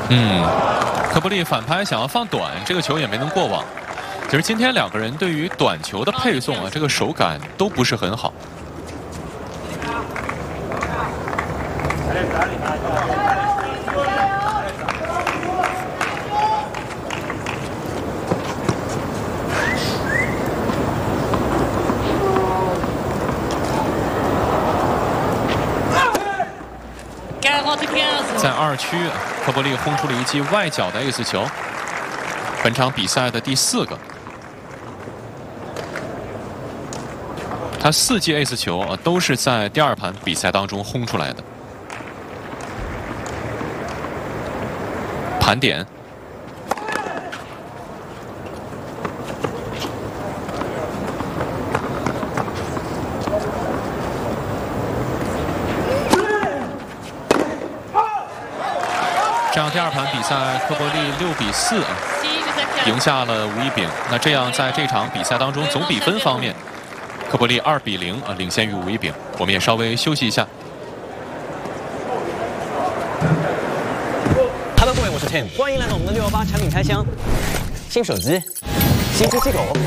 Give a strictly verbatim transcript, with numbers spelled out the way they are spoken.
嗯，科波利反拍想要放短，这个球也没能过网。其实今天两个人对于短球的配送啊，这个手感都不是很好。在二区，科波利轰出了一记外角的 ace 球，本场比赛的第四个。他四记 ace 球啊，都是在第二盘比赛当中轰出来的。盘点。这样第二盘比赛，科波利六比四啊，赢下了吴一丙。那这样在这场比赛当中，总比分方面，科波利二比零啊领先于吴一丙。我们也稍微休息一下。 Hello， 各位，我是 Tim， 欢迎来到我们的六一八产品开箱。新手机，新科技狗。